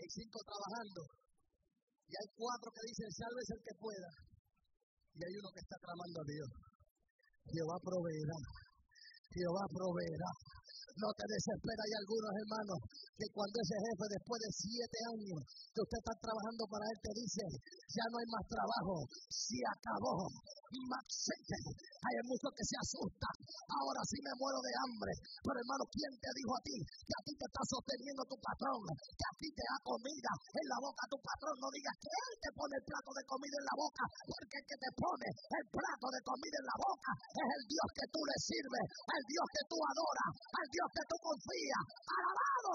Hay 5 trabajando y hay 4 que dicen sálvese el que pueda. Y hay uno que está clamando a Dios. Jehová proveerá. Jehová proveerá. No te desesperes. Hay algunos hermanos que cuando ese jefe después de 7 años que usted está trabajando para él te dice ya no hay más trabajo, se acabó. Hay muchos que se asustan. Ahora sí me muero de hambre. Pero hermano, ¿quién te dijo a ti que a ti te está sosteniendo tu patrón? Que a ti te da comida en la boca tu patrón. No digas que él te pone el plato de comida en la boca, porque el que te pone el plato de comida en la boca es el Dios que tú le sirves, el Dios que tú adoras, el Dios que tú confías. Alabado